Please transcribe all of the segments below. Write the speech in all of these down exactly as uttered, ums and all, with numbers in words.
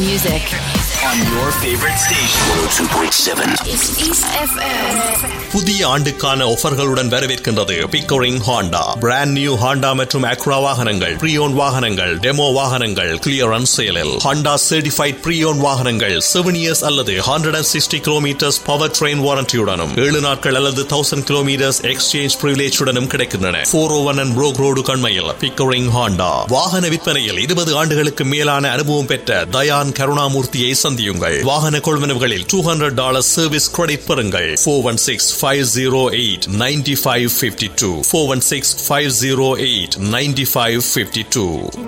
music on your favorite station. one oh two point seven is East F M. புதிய ஆண்டுக்கான ஆஃபர்களுடன் வரவேற்கின்றது Pickering Honda. Brand new Honda மற்றும் Accra வாகனங்கள், ப்ரீயோன் வாகனங்கள், demo வாகனங்கள் clearance சேலில். Honda certified ப்ரீயோன் வாகனங்கள் seven years அல்லது hundred and sixty kilometres power train வாரண்டியுடனும் ஏழு நாட்கள் அல்லது தௌசண்ட் கிலோமீட்டர்ஸ் எக்ஸ்சேஞ்ச் பிரிவிலேஜுடனும் கிடைக்கின்றன. போர் ஓ one and Broek road கண்மையில் Pickering Honda. வாகன விற்பனையில் இருபது ஆண்டுகளுக்கு மேலான அனுபவம் பெற்ற தயான் கருணாமூர்த்தியை சந்தியுங்கள். வாகன கொள்வனவுகளில் two hundred dollar service credit பெறுங்கள். Four one six five oh eight nine five five two four one six five oh eight nine five five two.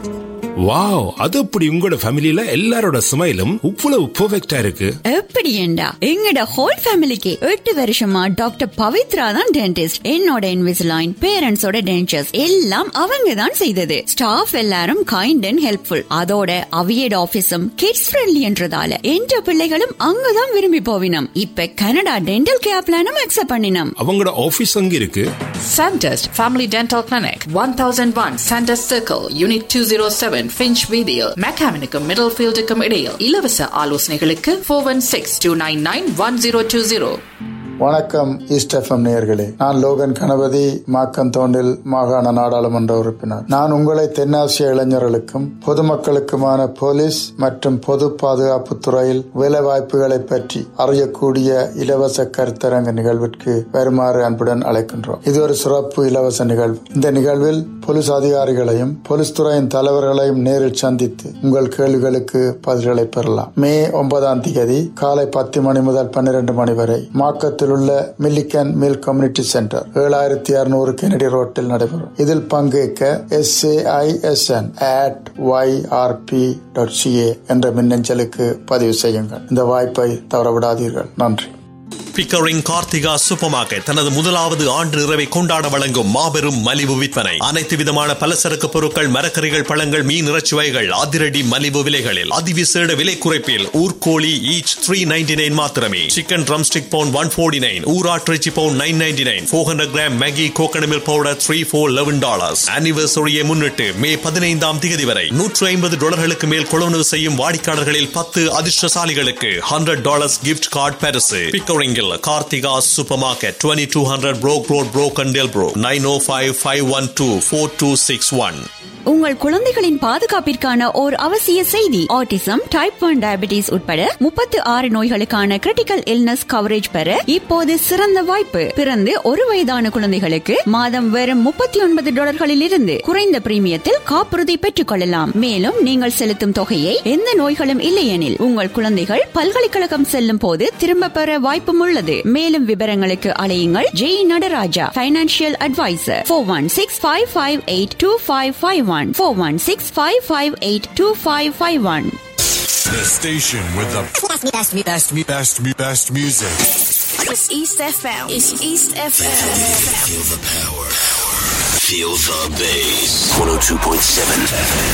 Wow, அது அப்படி உங்களோட ஃபேமிலில எல்லாரோட ஸ்மைலும் இவ்வளவு பெர்ஃபெக்ட்டா இருக்கு. எப்படி ஏண்டா எங்கட ஹோல் ஃபேமிலிக்கு எட்டு வருஷமா டாக்டர் பவித்ரா தான் டென்டிஸ்ட். என்னோட இன்விசிலைன், பேரண்ட்ஸோட டென்டர்ஸ் எல்லாம் அவங்க தான் செய்தது. ஸ்டாஃப் எல்லாரும் கைண்ட் அண்ட் ஹெல்ப்ஃபுல். அதோட அவியட் ஆபீஸும் கிட்ஸ் ஃப்ரெண்ட்லி என்றதால என்ற பிள்ளைகளும் அங்கதான் விரும்பி போவினம். இப்ப கனடா டென்டல் கேர் பிளானும் அக்செப்ட் பண்ணினோம். அவங்களோட ஆபீஸ் அங்க இருக்கு. Sandest Family Dental Clinic, one thousand one Sandest Circle, Unit two oh seven, Finch Video, Mechanical Middlefield இடையில். இலவச ஆலோசனைகளுக்கு four one six two nine nine one zero two zero. வணக்கம் east FM நேயர்களே, நான் லோகன் கணபதி, மாக்கந்தோண்டில் மாகாண நாடாளுமன்ற உறுப்பினர். நான் உங்களை தென்னாசிய இளைஞர்களுக்கும் பொதுமக்களுக்குமான போலீஸ் மற்றும் பொது பாதுகாப்பு துறையில் வேலை வாய்ப்புகளை பற்றி அறியக்கூடிய இலவச கருத்தரங்க நிகழ்விற்கு வருமாறு அன்புடன் அழைக்கின்றோம். இது ஒரு சிறப்பு இலவச நிகழ்வு. இந்த நிகழ்வில் போலீஸ் அதிகாரிகளையும் போலீஸ் துறையின் தலைவர்களையும் நேரில் சந்தித்து உங்கள் கேள்விகளுக்கு பதில்களை பெறலாம். மே ஒன்பதாம் தேதி காலை பத்து மணி முதல் பன்னிரண்டு மணி வரை மாக்கத்தில் உள்ள மில்லிகன் மில் கம்யூனிட்டி சென்டர் ஏழாயிரத்தி அறுநூறு கெனடி ரோட்டில் நடைபெறும். இதில் பங்கேற்க S A I S N at Y R B dot C A என்ற மின்னஞ்சலுக்கு பதிவு செய்யுங்கள். இந்த வாய்ப்பை தவறவிடாதீர்கள். நன்றி. பிக்கரிங் கார்த்திகா சூப்பர் மார்க்கெட் தனது முதலாவது ஆண்டு நிறைவை கொண்டாட வழங்கும் மாபெரும் மலிவு விற்பனை. அனைத்து விதமான பலசரக்கு பொருட்கள், மரக்கறிகள், பழங்கள், மீன், இறைச்சி வகைகள் அதிரடி மலிவு விலைகளில் அதிவிசேட விலை குறைப்பில். ஊர்கோழி ஈச் த்ரீ நைன்டி நைன் மாத்திரமே. சிக்கன் ட்ரம் ஸ்டிக் பவுன் ஒன் ஃபோர்ட்டி நைன், ஊராட்டிறைச்சி பவுன் nine ninety nine, four hundred gram Maggi coconut milk powder three four eleven dollars. ஆனிவர்சரியை முன்னிட்டு மே பதினைந்தாம் தேதி வரை நூற்று ஐம்பது டாலர்களுக்கு மேல் கொள்வனவு செய்யும் வாடிக்கையாளர்களில் பத்து அதிர்ஷ்டசாலிகளுக்கு ஹண்ட்ரட் டாலர்ஸ் கிஃப்ட் கார்டு பரிசு. Pickering Karthika Supermarket, twenty-two hundred Broke Road, Brokendale Bro, nine oh five five one two four two six one. உங்கள் குழந்தைகளின் பாதுகாப்பிற்கான ஓர் அவசிய செய்தி. ஆட்டிசம், டைப் ஒன் டயபிட்டிஸ் உட்பட முப்பத்து ஆறு நோய்களுக்கான கிரிட்டிக்கல் இல்னஸ் கவரேஜ் பெற இப்போது சிறந்த வாய்ப்பு. பிறந்து ஒரு வயதான குழந்தைகளுக்கு மாதம் வெறும் முப்பத்தி ஒன்பது டாலர்களில் இருந்து குறைந்த பிரீமியத்தில் காப்புறுதி பெற்றுக் கொள்ளலாம். மேலும் நீங்கள் செலுத்தும் தொகையை எந்த நோய்களும் இல்லையெனில் உங்கள் குழந்தைகள் பல்கலைக்கழகம் செல்லும் போது திரும்ப பெற வாய்ப்பும் உள்ளது. மேலும் விவரங்களுக்கு அழையுங்கள் Jai Nataraja, financial advisor, four one six five five eight two five five one. four one six five five eight two five five one. The station with the best, best, best, best, best music. It's East F M. It's East F M. Feel the power. Feel the bass. one oh two point seven